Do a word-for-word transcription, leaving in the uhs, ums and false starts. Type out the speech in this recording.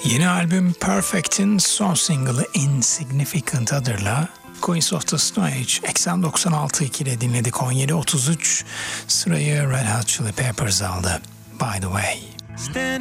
Yeni albüm Perfect'in son single'ı Insignificant adıyla Queens of the Stone Age eksen doksan altı ikide dinledik. on yedi otuz üç sırayı Red Hot Chili Peppers aldı. By the way.